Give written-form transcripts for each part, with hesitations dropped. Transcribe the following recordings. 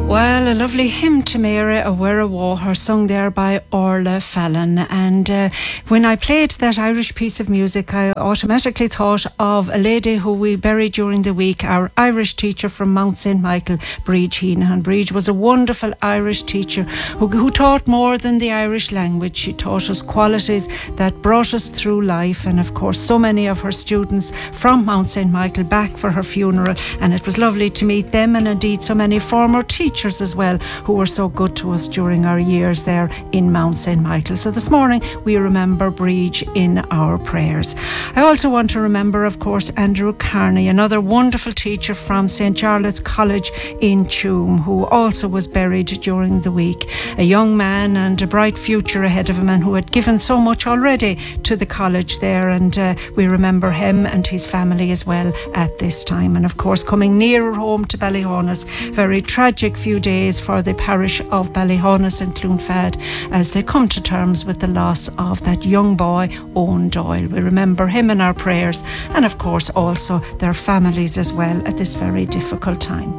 Well, a lovely hymn to Mary, a Wera Water, sung there by Orla Fallon. And when I played that Irish piece of music, I automatically thought of a lady who we buried during the week, our Irish teacher from Mount St. Michael, Bríd Heenahan. Bríd was a wonderful Irish teacher who taught more than the Irish language. She taught us qualities that brought us through life. And of course, so many of her students from Mount St. Michael back for her funeral. And it was lovely to meet them, and indeed so many former teachers as well who were so good to us during our years there in Mount St. Michael. So this morning we remember Bríd in our prayers. I also want to remember, of course, Andrew Carney, another wonderful teacher from St. Charlotte's College in Tuam, who also was buried during the week. A young man and a bright future ahead of him, and who had given so much already to the college there, and we remember him and his family as well at this time. And of course, coming nearer home to Ballyhonus, very tragic few days for the parish of Ballyhonus and Clonfad as they come to terms with the loss of that young boy, Owen Doyle. We remember him in our prayers, and of course also their families as well at this very difficult time.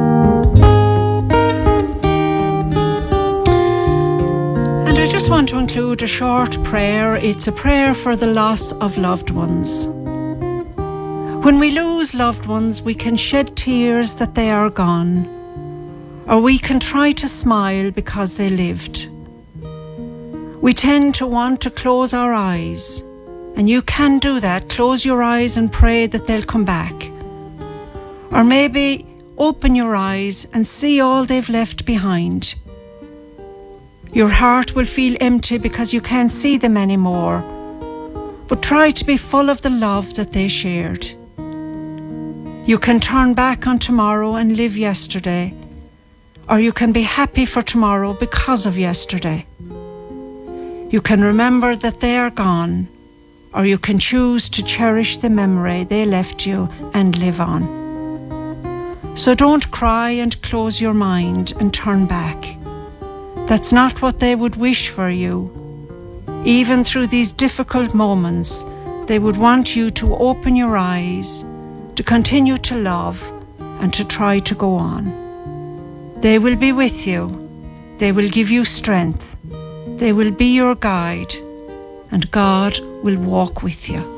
And I just want to include a short prayer. It's a prayer for the loss of loved ones. When we lose loved ones, we can shed tears that they are gone, or we can try to smile because they lived. We tend to want to close our eyes, and you can do that. Close your eyes and pray that they'll come back. Or maybe open your eyes and see all they've left behind. Your heart will feel empty because you can't see them anymore, but try to be full of the love that they shared. You can turn back on tomorrow and live yesterday, or you can be happy for tomorrow because of yesterday. You can remember that they are gone, or you can choose to cherish the memory they left you and live on. So don't cry and close your mind and turn back. That's not what they would wish for you. Even through these difficult moments, they would want you to open your eyes, to continue to love, and to try to go on. They will be with you. They will give you strength. They will be your guide, and God will walk with you.